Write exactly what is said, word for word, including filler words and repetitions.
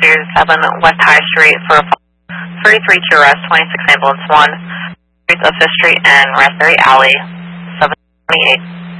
seven West High Street for thirty-three to arrest, twenty-six ambulance one, streets of Fifth Street and Raspberry Alley, seven twenty-eight.